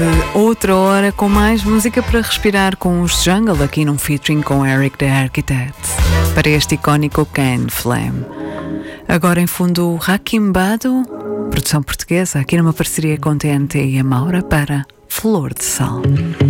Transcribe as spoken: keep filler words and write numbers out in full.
Outra hora com mais música para respirar com os Jungle, aqui num featuring com Eric the Architect, para este icónico Can Flame. Agora em fundo Raquimbado, produção portuguesa, aqui numa parceria com T N T e a Maura para Flor de Sal.